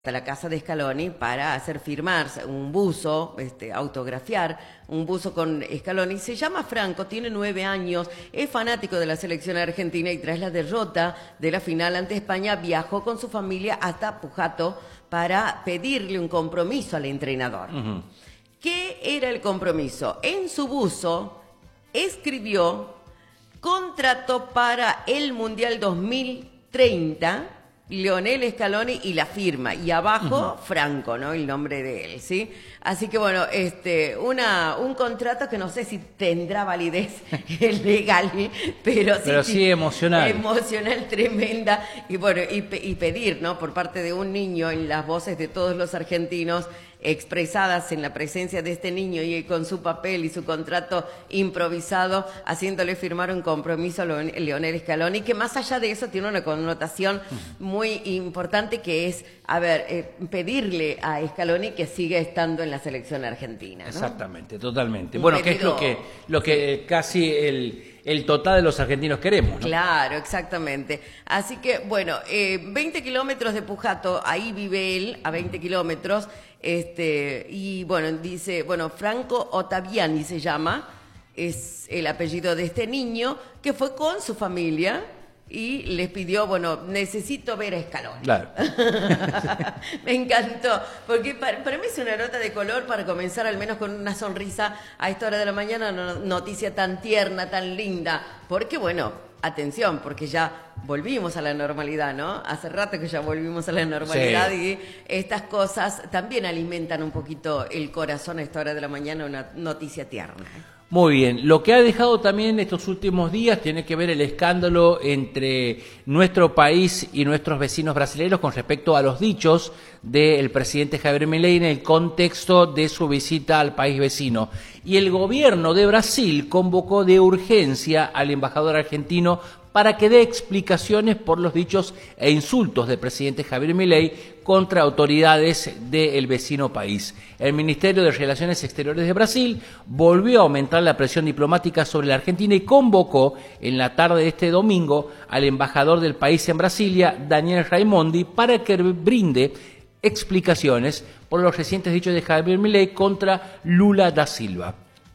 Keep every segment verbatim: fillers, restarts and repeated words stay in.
a la casa de Scaloni para hacer firmar un buzo, este, autografiar un buzo con Scaloni. Se llama Franco, tiene nueve años, es fanático de la selección argentina y tras la derrota de la final ante España viajó con su familia hasta Pujato para pedirle un compromiso al entrenador. Uh-huh. ¿Qué era el compromiso? En su buzo escribió contrato para el Mundial dos mil treinta, Lionel Scaloni y la firma, y abajo uh-huh. Franco, ¿no? El nombre de él, ¿sí? Así que bueno, este, una, un contrato que no sé si tendrá validez legal, pero sí, pero sí emocional. Emocional tremenda. Y bueno, y, y pedir, ¿no? Por parte de un niño en las voces de todos los argentinos, expresadas en la presencia de este niño y con su papel y su contrato improvisado, haciéndole firmar un compromiso a Lionel Scaloni, que más allá de eso tiene una connotación muy importante, que es, a ver, eh, pedirle a Scaloni que siga estando en la selección argentina, ¿no? Exactamente, totalmente. Un bueno, pedido, que es lo que, lo que sí. casi el... el total de los argentinos queremos, ¿no? Claro, exactamente. Así que, bueno, eh, veinte kilómetros de Pujato, ahí vive él, a veinte kilómetros, este, y bueno, dice, bueno, Franco Ottaviani se llama, es el apellido de este niño, que fue con su familia y les pidió, bueno, necesito ver a Scaloni. Claro. Me encantó, porque para, para mí es una nota de color para comenzar al menos con una sonrisa a esta hora de la mañana, una noticia tan tierna, tan linda, porque bueno, atención, porque ya volvimos a la normalidad, ¿no? Hace rato que ya volvimos a la normalidad, sí. Y estas cosas también alimentan un poquito el corazón a esta hora de la mañana, una noticia tierna. Muy bien, lo que ha dejado también estos últimos días tiene que ver el escándalo entre nuestro país y nuestros vecinos brasileños con respecto a los dichos del presidente Javier Milei en el contexto de su visita al país vecino. Y el gobierno de Brasil convocó de urgencia al embajador argentino para que dé explicaciones por los dichos e insultos del presidente Javier Milei contra autoridades del vecino país. El Ministerio de Relaciones Exteriores de Brasil volvió a aumentar la presión diplomática sobre la Argentina y convocó en la tarde de este domingo al embajador del país en Brasilia, Daniel Raimondi, para que brinde explicaciones por los recientes dichos de Javier Milei contra Lula da Silva.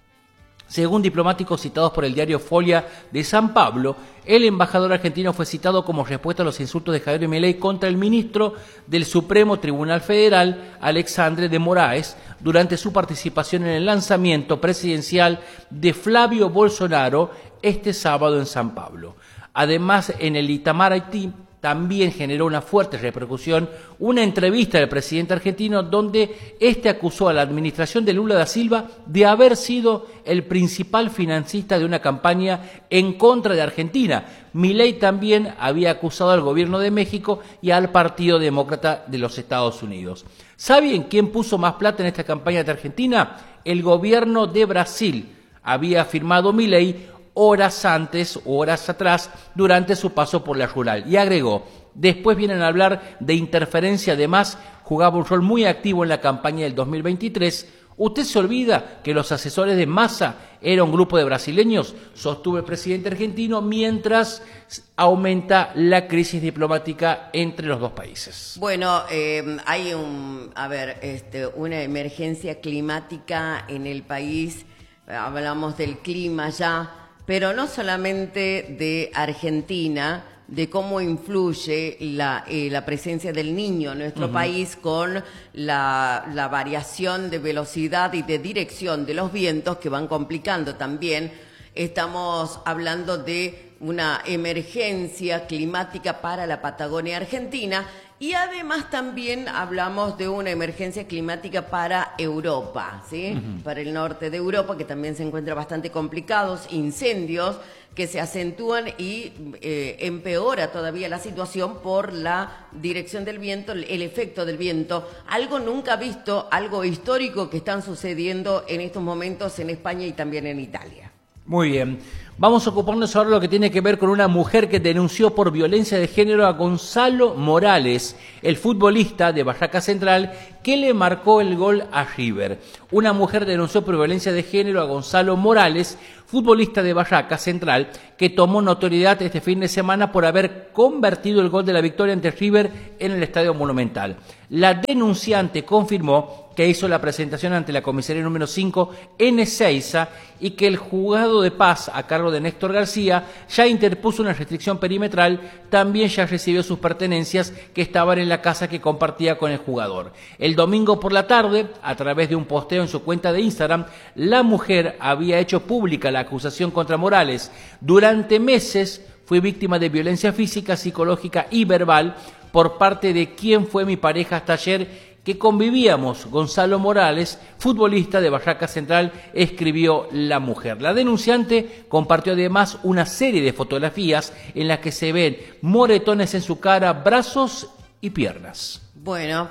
Según diplomáticos citados por el diario Folha de San Pablo, el embajador argentino fue citado como respuesta a los insultos de Javier Milei contra el ministro del Supremo Tribunal Federal, Alexandre de Moraes, durante su participación en el lanzamiento presidencial de Flavio Bolsonaro este sábado en San Pablo. Además, en el Itamaraty también generó una fuerte repercusión una entrevista del presidente argentino donde éste acusó a la administración de Lula da Silva de haber sido el principal financista de una campaña en contra de Argentina. Milei también había acusado al gobierno de México y al Partido Demócrata de los Estados Unidos. ¿Saben quién puso más plata en esta campaña de Argentina? El gobierno de Brasil. Había firmado Milei horas antes o horas atrás durante su paso por la rural. Y agregó, después vienen a hablar de interferencia, además jugaba un rol muy activo en la campaña del dos mil veintitrés. ¿Usted se olvida que los asesores de Massa era un grupo de brasileños? Sostuvo el presidente argentino mientras aumenta la crisis diplomática entre los dos países. Bueno, eh, hay un, a ver, este, una emergencia climática en el país. Hablamos del clima ya, pero no solamente de Argentina, de cómo influye la, eh, la presencia del niño en nuestro uh-huh. país con la, la variación de velocidad y de dirección de los vientos que van complicando también. Estamos hablando de una emergencia climática para la Patagonia Argentina y además también hablamos de una emergencia climática para Europa, ¿sí? Uh-huh. Para el norte de Europa, que también se encuentra bastante complicados, incendios que se acentúan y eh, empeora todavía la situación por la dirección del viento, el efecto del viento, algo nunca visto, algo histórico que están sucediendo en estos momentos en España y también en Italia. Muy bien. Vamos a ocuparnos ahora de lo que tiene que ver con una mujer que denunció por violencia de género a Gonzalo Morales, el futbolista de Barraca Central, que le marcó el gol a River. Una mujer denunció por violencia de género a Gonzalo Morales, futbolista de Barracas Central, que tomó notoriedad este fin de semana por haber convertido el gol de la victoria ante River en el Estadio Monumental. La denunciante confirmó que hizo la presentación ante la comisaría número cinco en Ezeiza y que el juzgado de paz a cargo de Néstor García ya interpuso una restricción perimetral, también ya recibió sus pertenencias que estaban en la casa que compartía con el jugador. El domingo por la tarde, a través de un posteo en su cuenta de Instagram, la mujer había hecho pública la acusación contra Morales. Durante meses fui víctima de violencia física, psicológica y verbal por parte de quien fue mi pareja hasta ayer que convivíamos. Gonzalo Morales, futbolista de Barracas Central, escribió la mujer. La denunciante compartió además una serie de fotografías en las que se ven moretones en su cara, brazos y piernas. Bueno,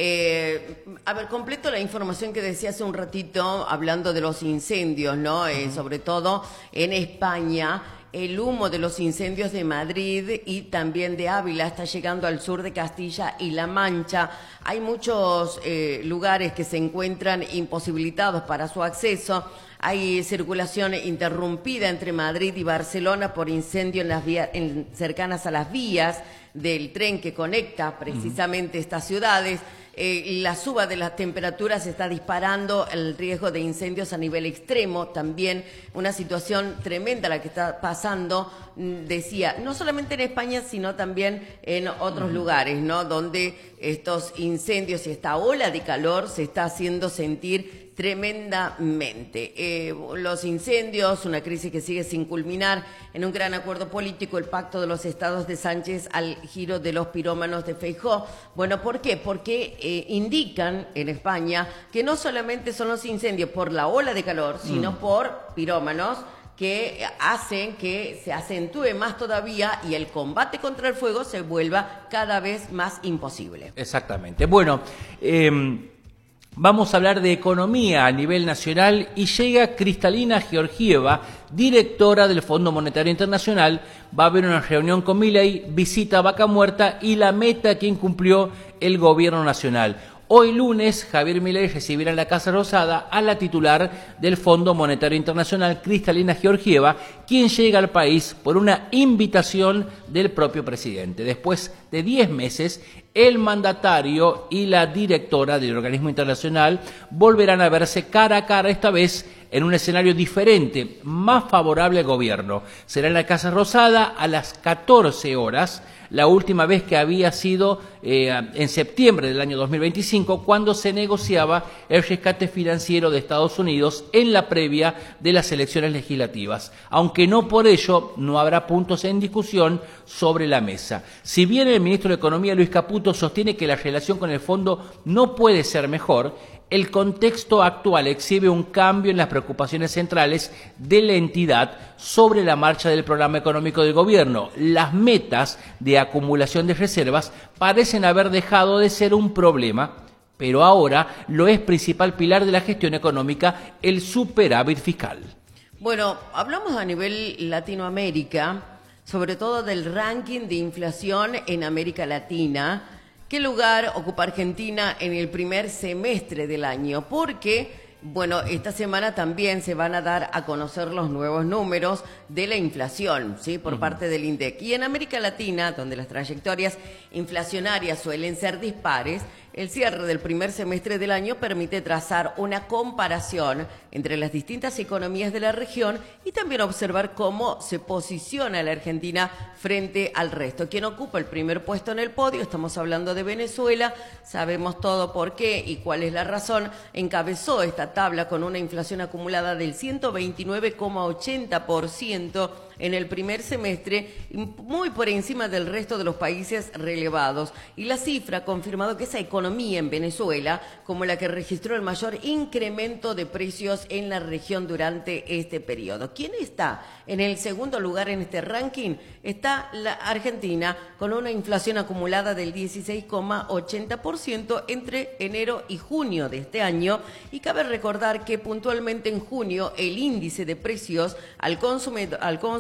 eh, a ver, completo la información que decía hace un ratito hablando de los incendios, ¿no? Eh, uh-huh. Sobre todo en España. El humo de los incendios de Madrid y también de Ávila está llegando al sur de Castilla y La Mancha. Hay muchos eh, lugares que se encuentran imposibilitados para su acceso. Hay circulación interrumpida entre Madrid y Barcelona por incendio en las vías en, cercanas a las vías del tren que conecta precisamente uh-huh. estas ciudades. Eh, la suba de las temperaturas está disparando el riesgo de incendios a nivel extremo, también una situación tremenda la que está pasando, decía, no solamente en España, sino también en otros uh-huh. lugares, ¿no? Donde estos incendios y esta ola de calor se está haciendo sentir tremendamente. Eh, los incendios, una crisis que sigue sin culminar, en un gran acuerdo político, el pacto de los estados de Sánchez al giro de los pirómanos de Feijóo. Bueno, ¿por qué? Porque eh, indican en España que no solamente son los incendios por la ola de calor, sino mm. por pirómanos que hacen que se acentúe más todavía y el combate contra el fuego se vuelva cada vez más imposible. Exactamente. Bueno, eh... vamos a hablar de economía a nivel nacional y llega Kristalina Georgieva, directora del Fondo Monetario Internacional. Va a haber una reunión con Milei, visita a Vaca Muerta y la meta que incumplió el gobierno nacional. Hoy lunes, Javier Milei recibirá en la Casa Rosada a la titular del Fondo Monetario Internacional, Kristalina Georgieva, quien llega al país por una invitación del propio presidente. Después de diez meses, el mandatario y la directora del organismo internacional volverán a verse cara a cara, esta vez en un escenario diferente, más favorable al gobierno. Será en la Casa Rosada a las catorce horas, la última vez que había sido eh, en septiembre del año dos mil veinticinco, cuando se negociaba el rescate financiero de Estados Unidos en la previa de las elecciones legislativas, aunque no por ello no habrá puntos en discusión sobre la mesa. Si bien el ministro de Economía, Luis Caputo, sostiene que la relación con el fondo no puede ser mejor, el contexto actual exhibe un cambio en las preocupaciones centrales de la entidad sobre la marcha del programa económico del gobierno. Las metas de acumulación de reservas parecen haber dejado de ser un problema, pero ahora lo es principal pilar de la gestión económica, el superávit fiscal. Bueno, hablamos a nivel Latinoamérica, sobre todo del ranking de inflación en América Latina. ¿Qué lugar ocupa Argentina en el primer semestre del año? Porque, bueno, esta semana también se van a dar a conocer los nuevos números de la inflación, ¿sí? Por uh-huh. parte del INDEC. Y en América Latina, donde las trayectorias inflacionarias suelen ser dispares, el cierre del primer semestre del año permite trazar una comparación entre las distintas economías de la región y también observar cómo se posiciona la Argentina frente al resto. ¿Quién ocupa el primer puesto en el podio? Estamos hablando de Venezuela, sabemos todo por qué y cuál es la razón. Encabezó esta tabla con una inflación acumulada del ciento veintinueve coma ochenta por ciento en el primer semestre, muy por encima del resto de los países relevados. Y la cifra ha confirmado que esa economía en Venezuela, como la que registró el mayor incremento de precios en la región durante este periodo. ¿Quién está en el segundo lugar en este ranking? Está la Argentina, con una inflación acumulada del dieciséis coma ochenta por ciento entre enero y junio de este año. Y cabe recordar que puntualmente en junio el índice de precios al consumidor, al consumidor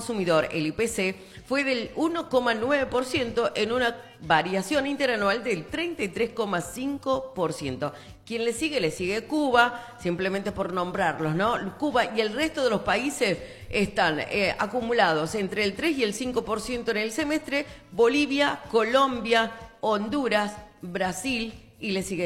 consumidor, el I P C, fue del uno coma nueve por ciento en una variación interanual del treinta y tres coma cinco por ciento. ¿Quién le sigue? Le sigue Cuba, simplemente por nombrarlos, ¿no? Cuba y el resto de los países están eh, acumulados entre el tres y el cinco por ciento en el semestre. Bolivia, Colombia, Honduras, Brasil y le sigue